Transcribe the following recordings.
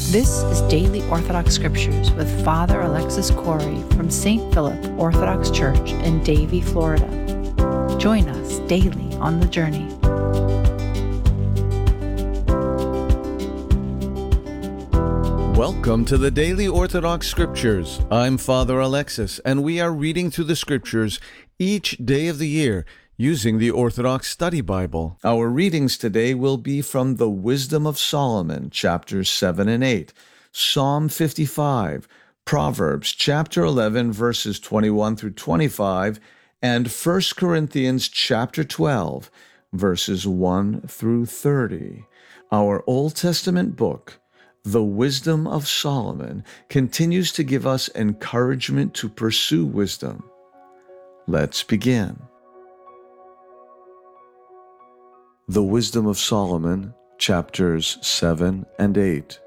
This is Daily Orthodox Scriptures with Father Alexis Corey from St. Philip Orthodox Church in Davie, Florida. Join us daily on the journey. Welcome to the Daily Orthodox Scriptures. I'm Father Alexis, and we are reading through the Scriptures each day of the year using the Orthodox Study Bible. Our readings today will be from the Wisdom of Solomon, chapters 7 and 8, Psalm 55, Proverbs chapter 11, verses 21 through 25, and 1 Corinthians chapter 12, verses 1 through 30. Our Old Testament book, The Wisdom of Solomon, continues to give us encouragement to pursue wisdom. Let's begin. The Wisdom of Solomon, chapters 7 and 8.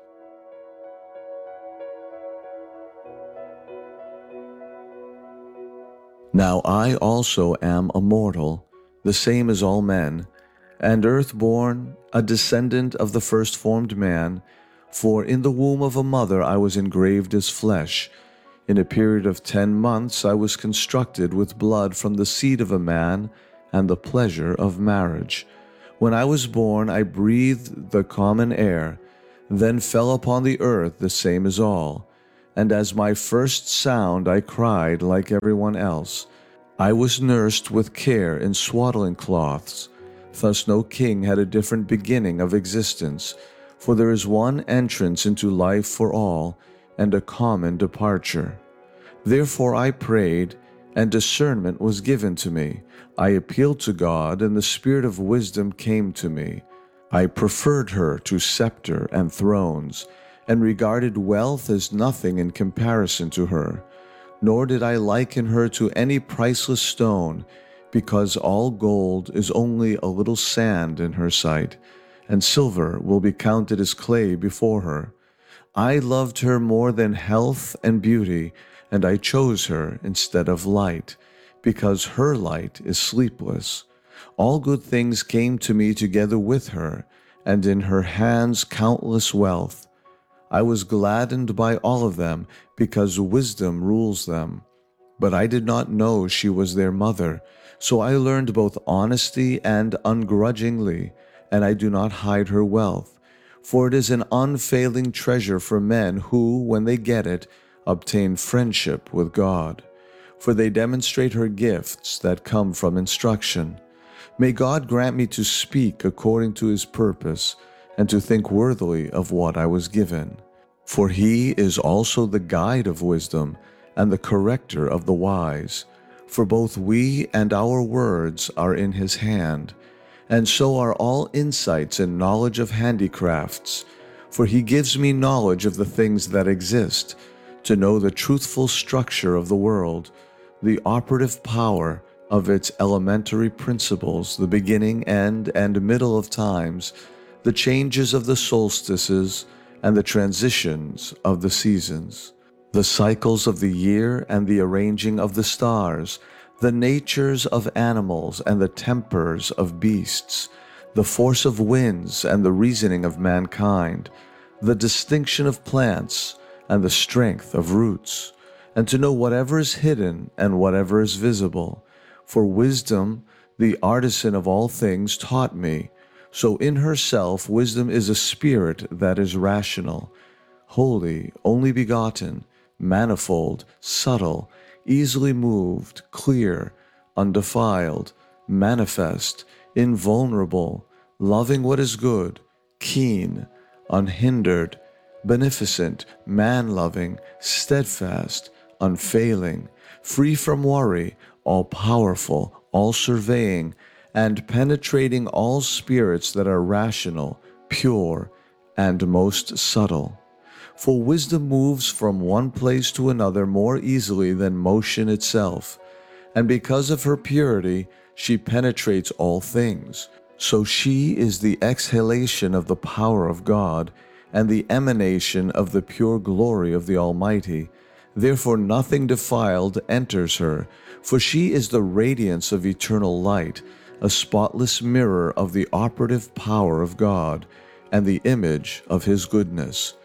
Now I also am a mortal, the same as all men, and earth-born, a descendant of the first-formed man, for in the womb of a mother I was engraved as flesh. In a period of 10 months I was constructed with blood from the seed of a man and the pleasure of marriage. When I was born, I breathed the common air, then fell upon the earth the same as all. And as my first sound, I cried like everyone else. I was nursed with care in swaddling cloths. Thus no king had a different beginning of existence, for there is one entrance into life for all, and a common departure. Therefore I prayed, and discernment was given to me. I appealed to God, and the spirit of wisdom came to me. I preferred her to scepter and thrones, and regarded wealth as nothing in comparison to her. Nor did I liken her to any priceless stone, because all gold is only a little sand in her sight, and silver will be counted as clay before her. I loved her more than health and beauty, and I chose her instead of light, because her light is sleepless. All good things came to me together with her, and in her hands countless wealth. I was gladdened by all of them, because wisdom rules them. But I did not know she was their mother, so I learned both honesty and ungrudgingly, and I do not hide her wealth. For it is an unfailing treasure for men who, when they get it, obtain friendship with God. For they demonstrate her gifts that come from instruction. May God grant me to speak according to his purpose, and to think worthily of what I was given. For he is also the guide of wisdom, and the corrector of the wise. For both we and our words are in his hand, and so are all insights and knowledge of handicrafts. For he gives me knowledge of the things that exist, to know the truthful structure of the world, the operative power of its elementary principles, the beginning, end, and middle of times, the changes of the solstices, and the transitions of the seasons, the cycles of the year and the arranging of the stars, the natures of animals and the tempers of beasts, the force of winds and the reasoning of mankind, the distinction of plants and the strength of roots, and to know whatever is hidden and whatever is visible. For wisdom, the artisan of all things, taught me. So in herself wisdom is a spirit that is rational, holy, only begotten, manifold, subtle, easily moved, clear, undefiled, manifest, invulnerable, loving what is good, keen, unhindered, beneficent, man-loving, steadfast, unfailing, free from worry, all-powerful, all-surveying, and penetrating all spirits that are rational, pure, and most subtle. For wisdom moves from one place to another more easily than motion itself, and because of her purity, she penetrates all things. So she is the exhalation of the power of God, and the emanation of the pure glory of the Almighty. Therefore nothing defiled enters her, for she is the radiance of eternal light, a spotless mirror of the operative power of God, and the image of his goodness.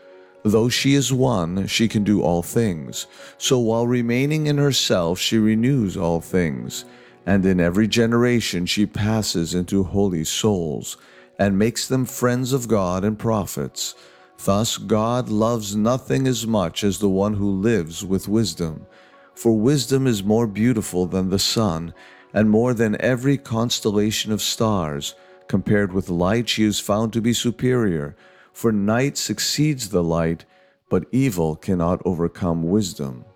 Though she is one, she can do all things. So while remaining in herself, she renews all things. And in every generation she passes into holy souls, and makes them friends of God and prophets. Thus God loves nothing as much as the one who lives with wisdom. For wisdom is more beautiful than the sun, and more than every constellation of stars. Compared with light she is found to be superior. For night succeeds the light, but evil cannot overcome wisdom.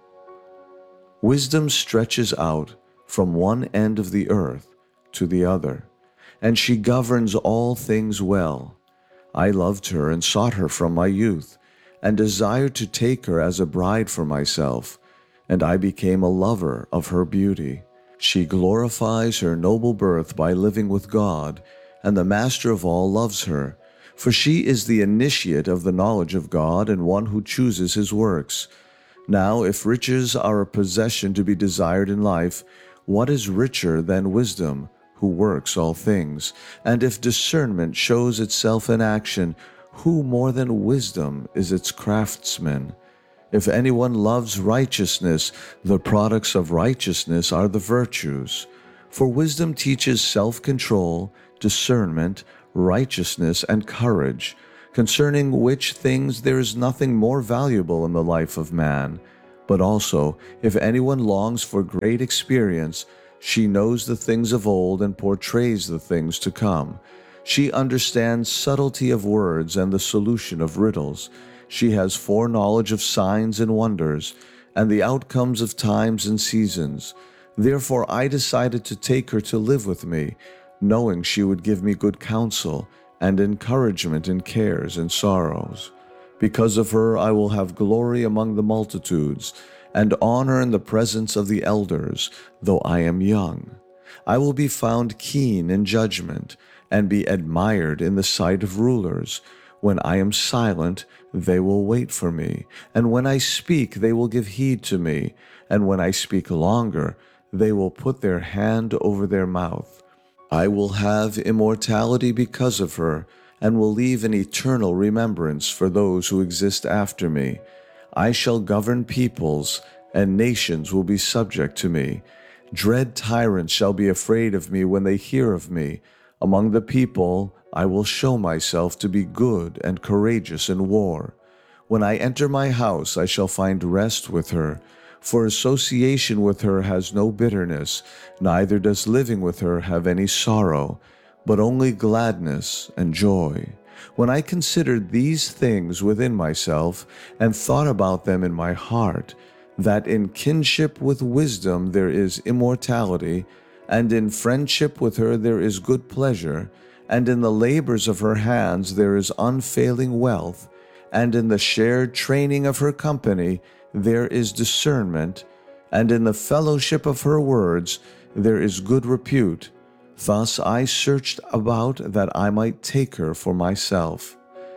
Wisdom stretches out from one end of the earth to the other, and she governs all things well. I loved her and sought her from my youth, and desired to take her as a bride for myself, and I became a lover of her beauty. She glorifies her noble birth by living with God, and the Master of all loves her. For she is the initiate of the knowledge of God and one who chooses his works. Now, if riches are a possession to be desired in life, what is richer than wisdom, who works all things? And if discernment shows itself in action, who more than wisdom is its craftsman? If anyone loves righteousness, the products of righteousness are the virtues. For wisdom teaches self-control, discernment, righteousness, and courage, concerning which things there is nothing more valuable in the life of man. But also, if anyone longs for great experience, she knows the things of old and portrays the things to come. She understands subtlety of words and the solution of riddles. She has foreknowledge of signs and wonders, and the outcomes of times and seasons. Therefore I decided to take her to live with me, knowing she would give me good counsel and encouragement in cares and sorrows. Because of her I will have glory among the multitudes, and honor in the presence of the elders, though I am young. I will be found keen in judgment, and be admired in the sight of rulers. When I am silent, they will wait for me, and when I speak, they will give heed to me, and when I speak longer, they will put their hand over their mouth. I will have immortality because of her, and will leave an eternal remembrance for those who exist after me. I shall govern peoples, and nations will be subject to me. Dread tyrants shall be afraid of me when they hear of me. Among the people I will show myself to be good and courageous in war. When I enter my house, I shall find rest with her. For association with her has no bitterness, neither does living with her have any sorrow, but only gladness and joy. When I considered these things within myself, and thought about them in my heart, that in kinship with wisdom there is immortality, and in friendship with her there is good pleasure, and in the labors of her hands there is unfailing wealth, and in the shared training of her company there is discernment, and in the fellowship of her words there is good repute. Thus I searched about that I might take her for myself.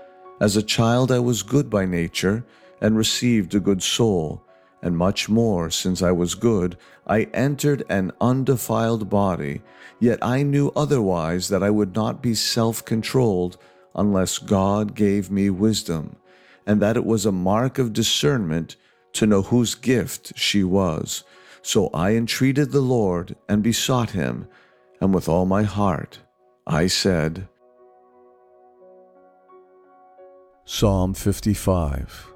As a child I was good by nature, and received a good soul, and much more, since I was good, I entered an undefiled body. Yet I knew otherwise, that I would not be self-controlled unless God gave me wisdom, and that it was a mark of discernment to know whose gift she was. So I entreated the Lord and besought him, and with all my heart I said, Psalm 55.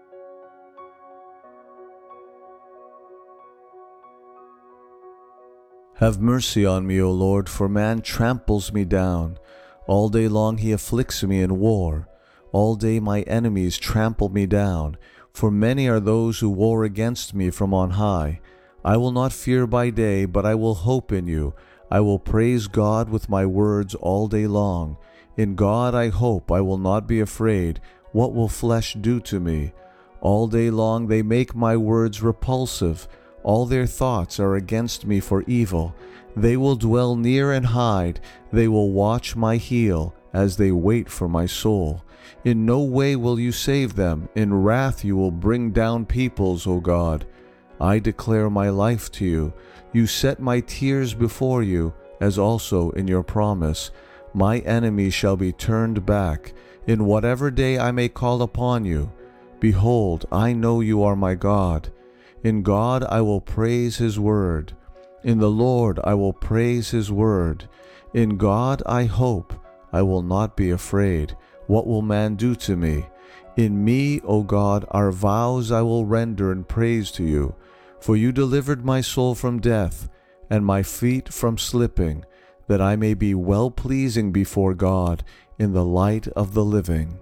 Have mercy on me, O Lord, for man tramples me down. All day long he afflicts me in war. All day my enemies trample me down. For many are those who war against me from on high. I will not fear by day, but I will hope in you. I will praise God with my words all day long. In God I hope, I will not be afraid. What will flesh do to me? All day long they make my words repulsive. All their thoughts are against me for evil. They will dwell near and hide. They will watch my heel as they wait for my soul. In no way will you save them. In wrath you will bring down peoples, O God. I declare my life to you. You set my tears before you, as also in your promise. My enemy shall be turned back. In whatever day I may call upon you, Behold, I know you are my God. In God I will praise his word. In the Lord I will praise his word. In God I hope. I will not be afraid. What will man do to me? In me, O God, are vows I will render and praise to you. For you delivered my soul from death, and my feet from slipping, that I may be well-pleasing before God in the light of the living.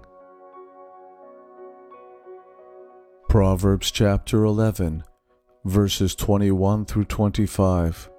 Proverbs chapter 11, verses 21 through 25.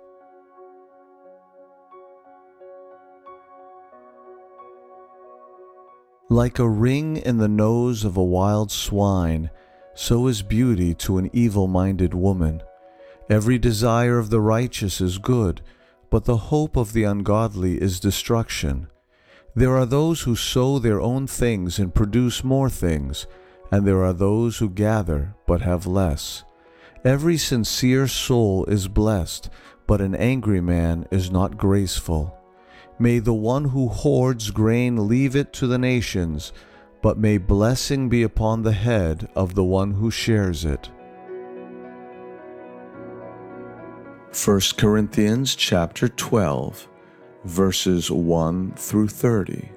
Like a ring in the nose of a wild swine, so is beauty to an evil-minded woman. Every desire of the righteous is good, but the hope of the ungodly is destruction. There are those who sow their own things and produce more things, and there are those who gather but have less. Every sincere soul is blessed, but an angry man is not graceful. May the one who hoards grain leave it to the nations, but may blessing be upon the head of the one who shares it. 1 Corinthians chapter 12, verses 1 through 30.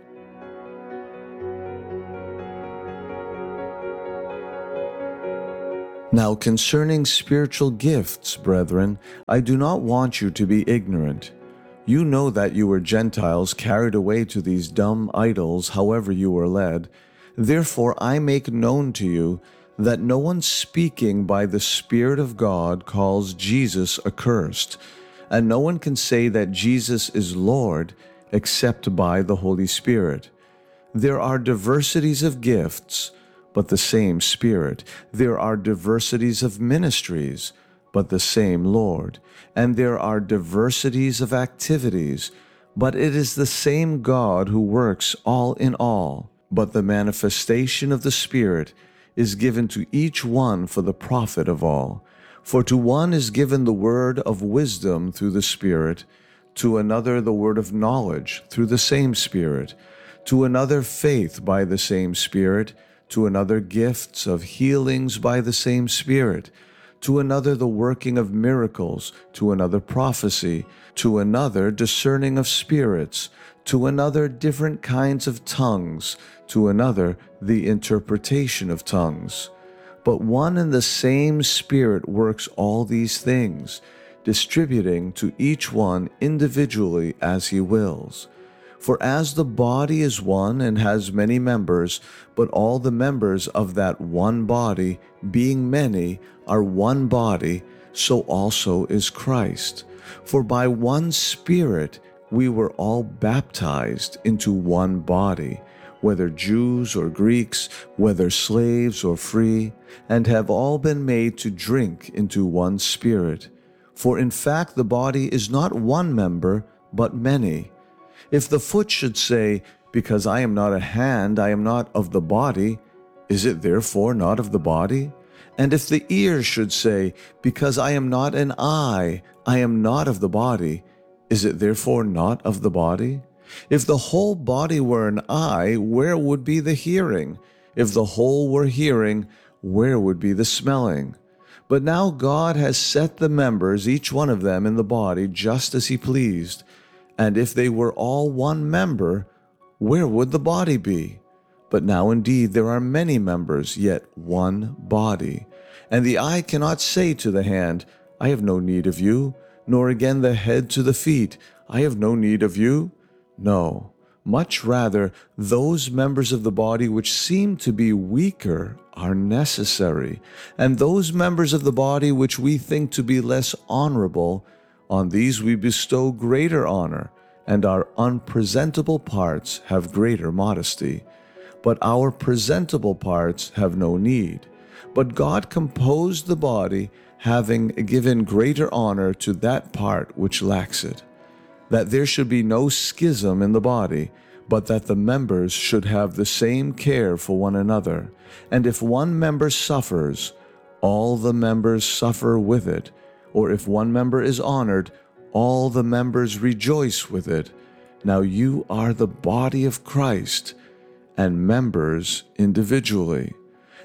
Now concerning spiritual gifts, brethren, I do not want you to be ignorant. You know that you were Gentiles carried away to these dumb idols, however you were led. Therefore I make known to you that no one speaking by the Spirit of God calls Jesus accursed, and no one can say that Jesus is Lord except by the Holy Spirit. There are diversities of gifts, but the same Spirit. There are diversities of ministries, but the same Lord. And there are diversities of activities, but it is the same God who works all in all. But the manifestation of the Spirit is given to each one for the profit of all. For to one is given the word of wisdom through the Spirit, to another the word of knowledge through the same Spirit, to another faith by the same Spirit, to another gifts of healings by the same Spirit, to another the working of miracles, to another prophecy, to another discerning of spirits, to another different kinds of tongues, to another the interpretation of tongues. But one and the same Spirit works all these things, distributing to each one individually as he wills. For as the body is one and has many members, but all the members of that one body, being many, are one body, so also is Christ. For by one Spirit we were all baptized into one body, whether Jews or Greeks, whether slaves or free, and have all been made to drink into one Spirit. For in fact the body is not one member, but many. If the foot should say, because I am not a hand, I am not of the body, is it therefore not of the body? And if the ear should say, because I am not an eye, I am not of the body, is it therefore not of the body? If the whole body were an eye, where would be the hearing? If the whole were hearing, where would be the smelling? But now God has set the members, each one of them, in the body just as he pleased. And if they were all one member, where would the body be? But now indeed there are many members, yet one body. And the eye cannot say to the hand, I have no need of you, nor again the head to the feet, I have no need of you. No, much rather those members of the body which seem to be weaker are necessary, and those members of the body which we think to be less honorable, on these we bestow greater honor, and our unpresentable parts have greater modesty. But our presentable parts have no need. But God composed the body, having given greater honor to that part which lacks it, that there should be no schism in the body, but that the members should have the same care for one another. And if one member suffers, all the members suffer with it. Or if one member is honored, all the members rejoice with it. Now you are the body of Christ, and members individually.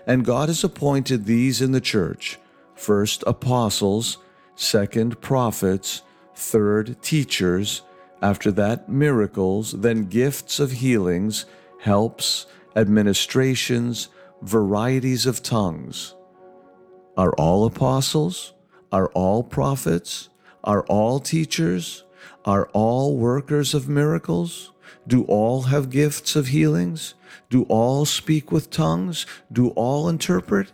And God has appointed these in the church: first, apostles; second, prophets; third, teachers; after that, miracles; then gifts of healings, helps, administrations, varieties of tongues. Are all apostles? Are all prophets? Are all teachers? Are all workers of miracles? Do all have gifts of healings? Do all speak with tongues? Do all interpret?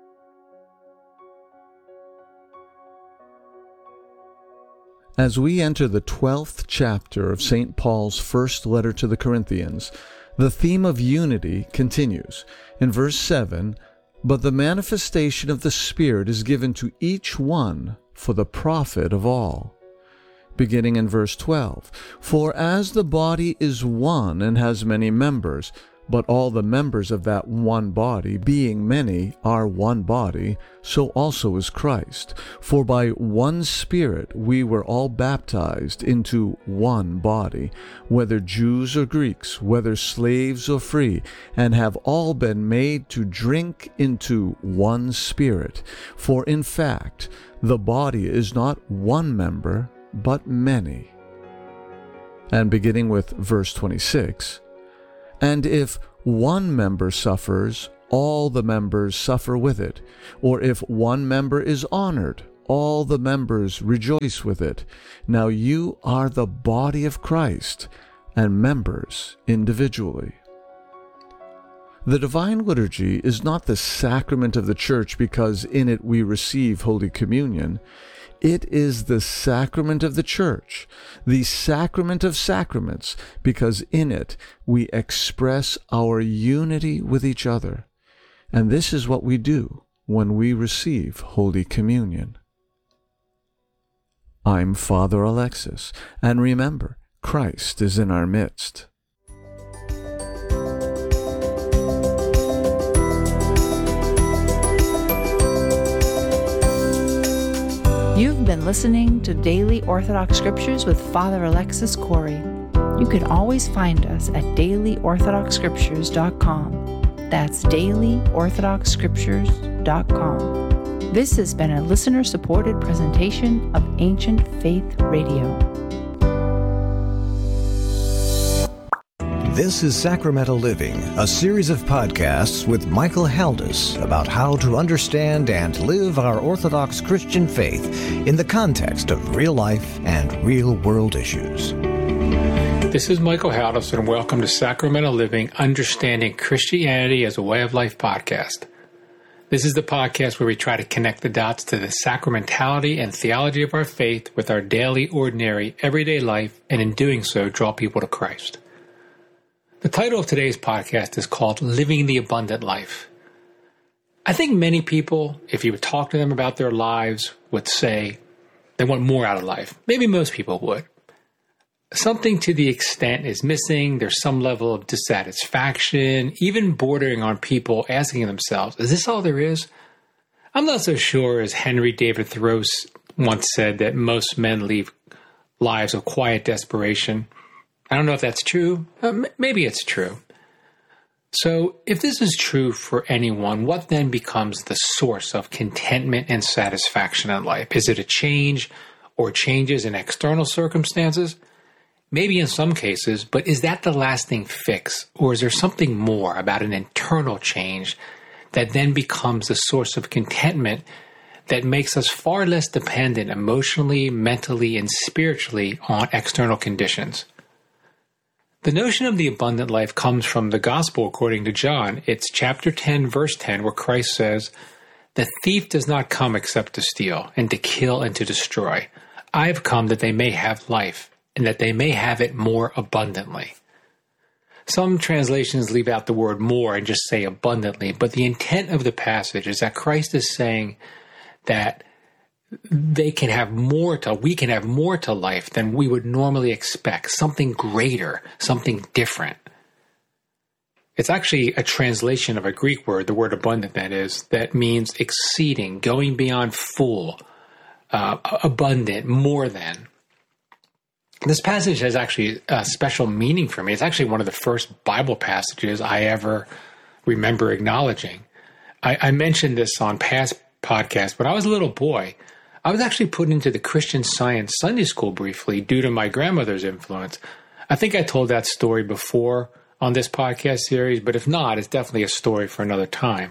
As we enter the 12th chapter of St. Paul's first letter to the Corinthians, the theme of unity continues. In verse 7, "But the manifestation of the Spirit is given to each one for the profit of all." Beginning in verse 12, "For as the body is one and has many members, but all the members of that one body, being many, are one body, so also is Christ. For by one Spirit we were all baptized into one body, whether Jews or Greeks, whether slaves or free, and have all been made to drink into one Spirit. For in fact, the body is not one member, but many." And beginning with verse 26, "And if one member suffers, all the members suffer with it. Or if one member is honored, all the members rejoice with it. Now you are the body of Christ, and members individually." The Divine Liturgy is not the sacrament of the Church because in it we receive Holy Communion. It is the sacrament of the Church, the sacrament of sacraments, because in it we express our unity with each other. And this is what we do when we receive Holy Communion. I'm Father Alexis, and remember, Christ is in our midst. You've been listening to Daily Orthodox Scriptures with Father Alexis Corey. You can always find us at dailyorthodoxscriptures.com. That's dailyorthodoxscriptures.com. This has been a listener-supported presentation of Ancient Faith Radio. This is Sacramental Living, a series of podcasts with Michael Haldis about how to understand and live our Orthodox Christian faith in the context of real life and real-world issues. This is Michael Haldis, and welcome to Sacramental Living, Understanding Christianity as a Way of Life podcast. This is the podcast where we try to connect the dots to the sacramentality and theology of our faith with our daily, ordinary, everyday life, and in doing so, draw people to Christ. The title of today's podcast is called Living the Abundant Life. I think many people, if you would talk to them about their lives, would say they want more out of life. Maybe most people would. Something to the extent is missing. There's some level of dissatisfaction, even bordering on people asking themselves, is this all there is? I'm not so sure, as Henry David Thoreau once said, that most men lead lives of quiet desperation. I don't know if that's true. Maybe it's true. So if this is true for anyone, what then becomes the source of contentment and satisfaction in life? Is it a change or changes in external circumstances? Maybe in some cases, but is that the lasting fix? Or is there something more about an internal change that then becomes the source of contentment that makes us far less dependent emotionally, mentally, and spiritually on external conditions? The notion of the abundant life comes from the Gospel according to John. It's chapter 10, verse 10, where Christ says, "The thief does not come except to steal, and to kill, and to destroy. I have come that they may have life, and that they may have it more abundantly." Some translations leave out the word more and just say abundantly, but the intent of the passage is that Christ is saying that we can have more to life than we would normally expect, something greater, something different. It's actually a translation of a Greek word, the word abundant that means exceeding, going beyond full, abundant, more than. This passage has actually a special meaning for me. It's actually one of the first Bible passages I ever remember acknowledging. I mentioned this on past podcasts. When I was a little boy, I was actually put into the Christian Science Sunday school briefly due to my grandmother's influence. I think I told that story before on this podcast series, but if not, it's definitely a story for another time.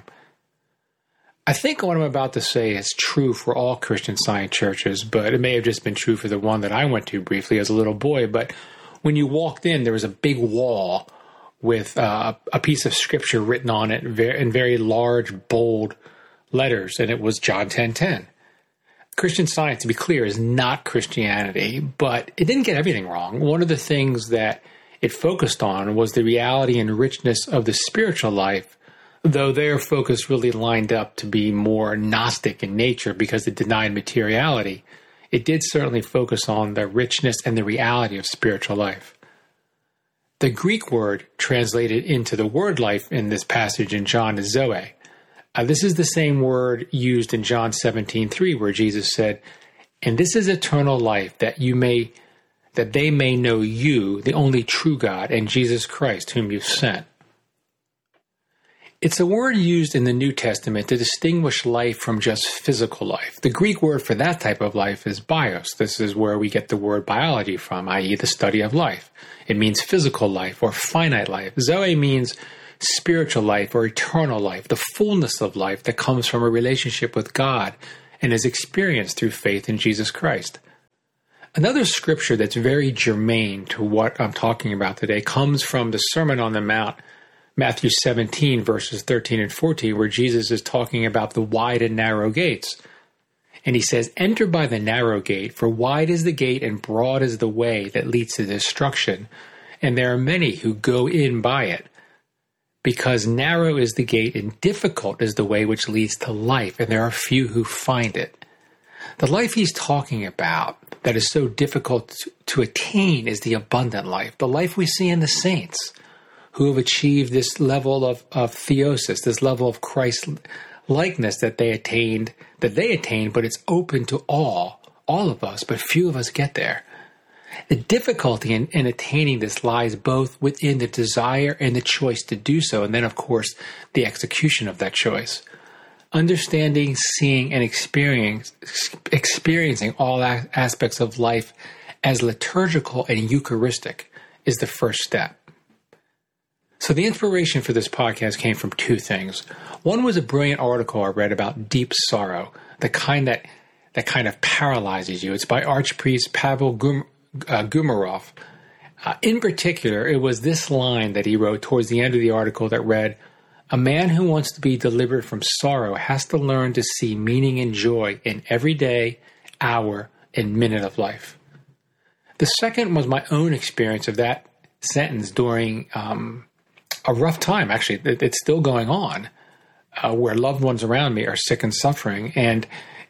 I think what I'm about to say is true for all Christian Science churches, but it may have just been true for the one that I went to briefly as a little boy. But when you walked in, there was a big wall with a piece of scripture written on it in very large, bold letters, and it was John 10:10. Christian Science, to be clear, is not Christianity, but it didn't get everything wrong. One of the things that it focused on was the reality and richness of the spiritual life, though their focus really lined up to be more Gnostic in nature because it denied materiality. It did certainly focus on the richness and the reality of spiritual life. The Greek word translated into the word life in this passage in John is Zoe. This is the same word used in John 17:3, where Jesus said, "And this is eternal life, that they may know you, the only true God, and Jesus Christ, whom you've sent." It's a word used in the New Testament to distinguish life from just physical life. The Greek word for that type of life is bios. This is where we get the word biology from, i.e. the study of life. It means physical life or finite life. Zoe means spiritual life or eternal life, the fullness of life that comes from a relationship with God and is experienced through faith in Jesus Christ. Another scripture that's very germane to what I'm talking about today comes from the Sermon on the Mount, Matthew 17, verses 13 and 14, where Jesus is talking about the wide and narrow gates. And he says, "Enter by the narrow gate, for wide is the gate and broad is the way that leads to destruction, and there are many who go in by it. Because narrow is the gate and difficult is the way which leads to life, and there are few who find it." The life he's talking about that is so difficult to attain is the abundant life, the life we see in the saints who have achieved this level of theosis, this level of Christ-likeness that they attain, but it's open to all of us, but few of us get there. The difficulty in attaining this lies both within the desire and the choice to do so, and then, of course, the execution of that choice. Understanding, seeing, and experiencing all aspects of life as liturgical and Eucharistic is the first step. So the inspiration for this podcast came from two things. One was a brilliant article I read about deep sorrow, the kind that kind of paralyzes you. It's by Archpriest Pavel Gumarov. In particular, it was this line that he wrote towards the end of the article that read, "A man who wants to be delivered from sorrow has to learn to see meaning and joy in every day, hour, and minute of life." The second was my own experience of that sentence during a rough time. Actually, it's still going on, where loved ones around me are sick and suffering, and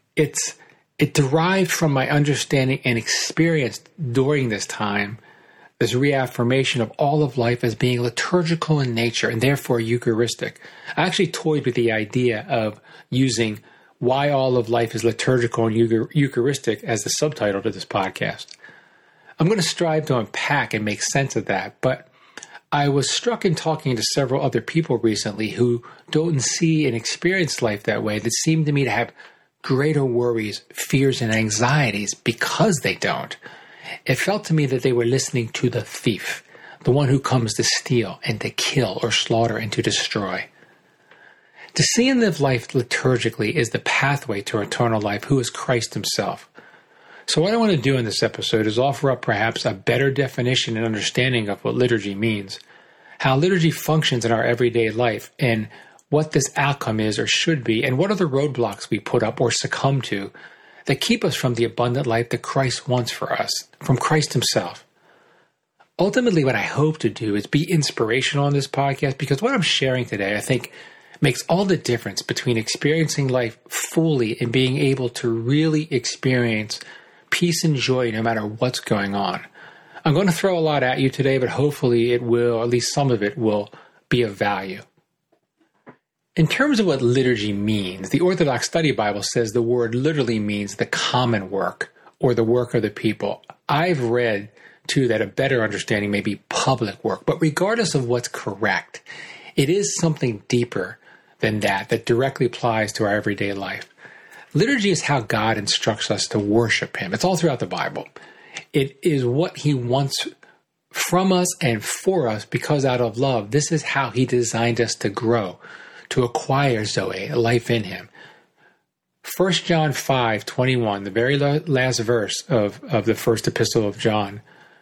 it derived from my understanding and experience during this time, this reaffirmation of all of life as being liturgical in nature and therefore Eucharistic. I actually toyed with the idea of using "Why All of Life is Liturgical and Eucharistic" as the subtitle to this podcast. I'm going to strive to unpack and make sense of that, but I was struck in talking to several other people recently who don't see and experience life that way, that seem to me to have greater worries, fears, and anxieties because they don't. It felt to me that they were listening to the thief, the one who comes to steal and to kill or slaughter and to destroy. To see and live life liturgically is the pathway to eternal life, who is Christ himself. So what I want to do in this episode is offer up perhaps a better definition and understanding of what liturgy means, how liturgy functions in our everyday life, and what this outcome is or should be, and what are the roadblocks we put up or succumb to that keep us from the abundant life that Christ wants for us, from Christ himself. Ultimately, what I hope to do is be inspirational on this podcast, because what I'm sharing today, I think, makes all the difference between experiencing life fully and being able to really experience peace and joy no matter what's going on. I'm going to throw a lot at you today, but hopefully it will, at least some of it will, be of value. In terms of what liturgy means, the Orthodox Study Bible says the word literally means the common work or the work of the people. I've read, too, that a better understanding may be public work, but regardless of what's correct, it is something deeper than that directly applies to our everyday life. Liturgy is how God instructs us to worship Him. It's all throughout the Bible. It is what He wants from us and for us, because out of love, this is how He designed us to grow, to acquire Zoe, life in Him. 1 John 5:21, the very last verse of the first epistle of John,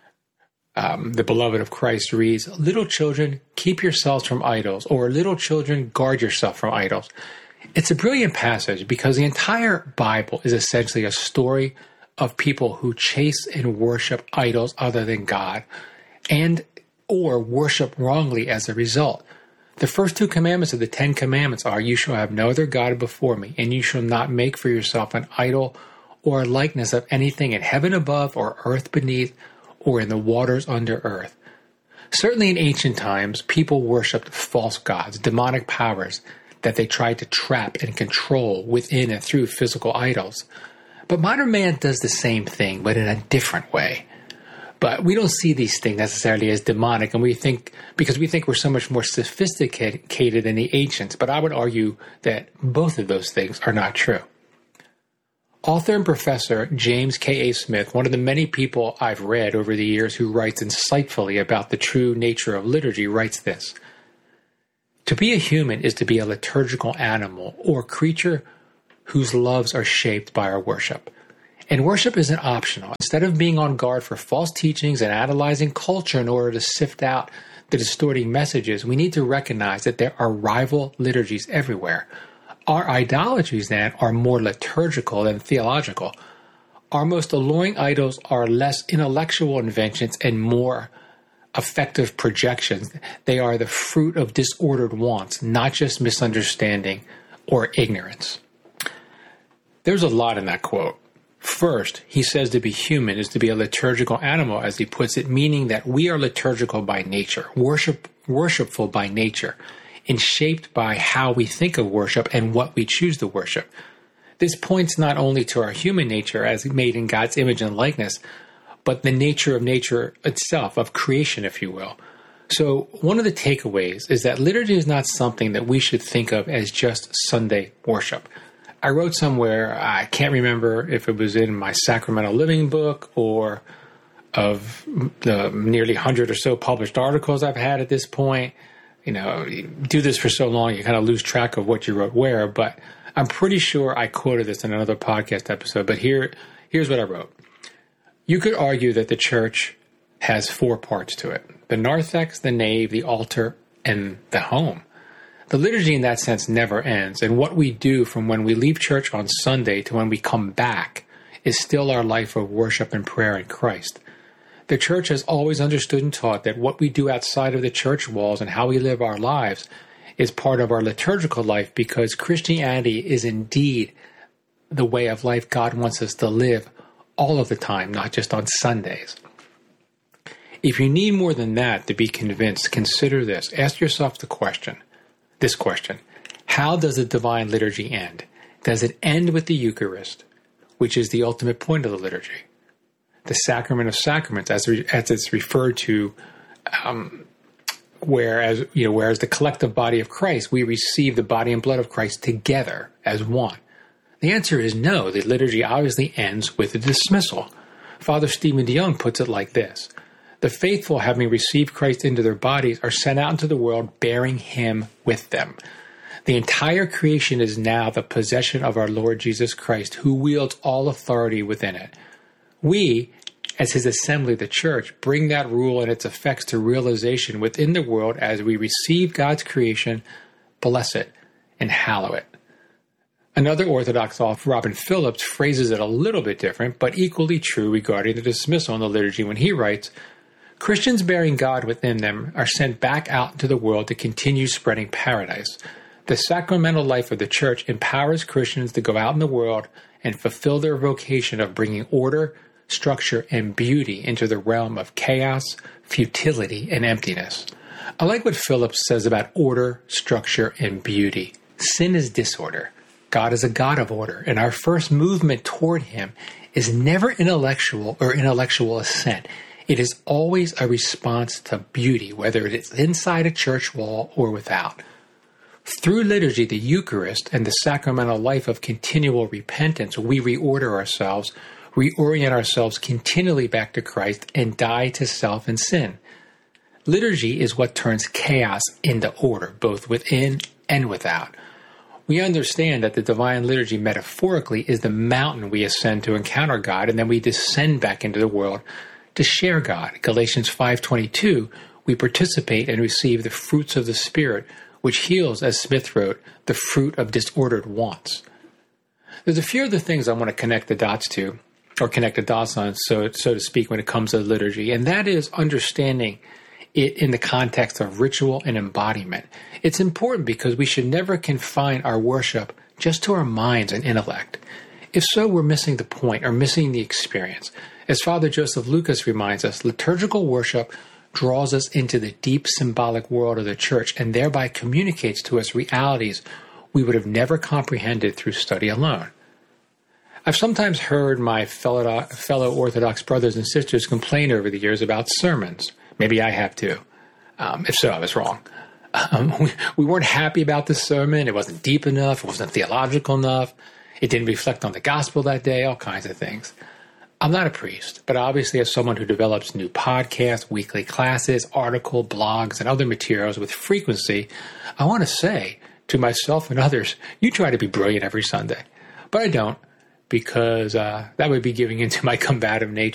the beloved of Christ, reads, "Little children, keep yourselves from idols," or "Little children, guard yourself from idols." It's a brilliant passage because the entire Bible is essentially a story of people who chase and worship idols other than God, and or worship wrongly as a result. The first two commandments of the 10 Commandments are, "You shall have no other God before me, and you shall not make for yourself an idol or a likeness of anything in heaven above or earth beneath or in the waters under earth." Certainly in ancient times, people worshipped false gods, demonic powers that they tried to trap and control within and through physical idols. But modern man does the same thing, but in a different way. But we don't see these things necessarily as demonic, and we think we're so much more sophisticated than the ancients. But I would argue that both of those things are not true. Author and professor James K.A. Smith, one of the many people I've read over the years who writes insightfully about the true nature of liturgy, writes this: "To be a human is to be a liturgical animal or creature whose loves are shaped by our worship. And worship isn't optional. Instead of being on guard for false teachings and analyzing culture in order to sift out the distorting messages, we need to recognize that there are rival liturgies everywhere. Our idolatries, then, are more liturgical than theological. Our most alluring idols are less intellectual inventions and more affective projections. They are the fruit of disordered wants, not just misunderstanding or ignorance." There's a lot in that quote. First, he says to be human is to be a liturgical animal, as he puts it, meaning that we are liturgical by nature, worshipful by nature, and shaped by how we think of worship and what we choose to worship. This points not only to our human nature as made in God's image and likeness, but the nature of nature itself, of creation, if you will. So one of the takeaways is that liturgy is not something that we should think of as just Sunday worship. I wrote somewhere, I can't remember if it was in my Sacramental Living book or of the nearly 100 or so published articles I've had at this point. You know, you do this for so long, you kind of lose track of what you wrote where, but I'm pretty sure I quoted this in another podcast episode, but here's what I wrote. You could argue that the church has 4 parts to it: the narthex, the nave, the altar, and the home. The liturgy in that sense never ends, and what we do from when we leave church on Sunday to when we come back is still our life of worship and prayer in Christ. The church has always understood and taught that what we do outside of the church walls and how we live our lives is part of our liturgical life, because Christianity is indeed the way of life God wants us to live all of the time, not just on Sundays. If you need more than that to be convinced, consider this. Ask yourself this question: how does the divine liturgy end? Does it end with the Eucharist, which is the ultimate point of the liturgy? The sacrament of sacraments, as it's referred to, whereas the collective body of Christ, we receive the body and blood of Christ together as one. The answer is no. The liturgy obviously ends with a dismissal. Father Stephen DeYoung puts it like this: "The faithful, having received Christ into their bodies, are sent out into the world bearing Him with them. The entire creation is now the possession of our Lord Jesus Christ, who wields all authority within it. We, as His assembly, the church, bring that rule and its effects to realization within the world as we receive God's creation, bless it, and hallow it." Another Orthodox author, Robin Phillips, phrases it a little bit different, but equally true regarding the dismissal in the liturgy when he writes, "Christians bearing God within them are sent back out into the world to continue spreading paradise. The sacramental life of the church empowers Christians to go out in the world and fulfill their vocation of bringing order, structure, and beauty into the realm of chaos, futility, and emptiness." I like what Phillips says about order, structure, and beauty. Sin is disorder. God is a God of order, and our first movement toward Him is never intellectual or intellectual assent. It is always a response to beauty, whether it is inside a church wall or without. Through liturgy, the Eucharist, and the sacramental life of continual repentance, we reorder ourselves, reorient ourselves continually back to Christ, and die to self and sin. Liturgy is what turns chaos into order, both within and without. We understand that the divine liturgy metaphorically is the mountain we ascend to encounter God, and then we descend back into the world to share God. Galatians 5:22, we participate and receive the fruits of the Spirit, which heals, as Smith wrote, the fruit of disordered wants. There's a few other things I want to connect the dots to, or connect the dots on, so to speak, when it comes to liturgy, and that is understanding it in the context of ritual and embodiment. It's important because we should never confine our worship just to our minds and intellect. If so, we're missing the point or missing the experience. As Father Joseph Lucas reminds us, liturgical worship draws us into the deep symbolic world of the Church and thereby communicates to us realities we would have never comprehended through study alone. I've sometimes heard my fellow Orthodox brothers and sisters complain over the years about sermons. Maybe I have too. If so, I was wrong. We weren't happy about the sermon. It wasn't deep enough. It wasn't theological enough. It didn't reflect on the gospel that day, all kinds of things. I'm not a priest, but obviously as someone who develops new podcasts, weekly classes, articles, blogs, and other materials with frequency, I want to say to myself and others, you try to be brilliant every Sunday. But I don't, because that would be giving into my combative nature.